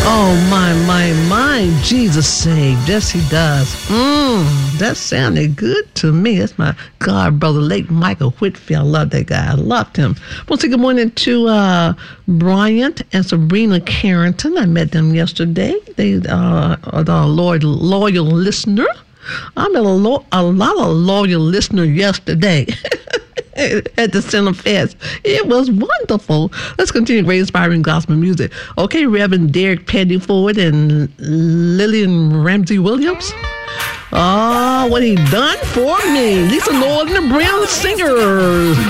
Oh, my, Jesus saved. Yes, he does. That sounded good to me. That's my God brother, late Michael Whitfield. I love that guy. I loved him. I want to say good morning to Bryant and Sabrina Carrington. I met them yesterday. They are the loyal listener. I met a lot of loyal listeners yesterday. At the Center Fest. It was wonderful. Let's continue great inspiring gospel music. Okay, Reverend Derek Pettyford and Lillian Ramsey Williams. Oh, what he done for me. Lisa Lord and the Brown Singers.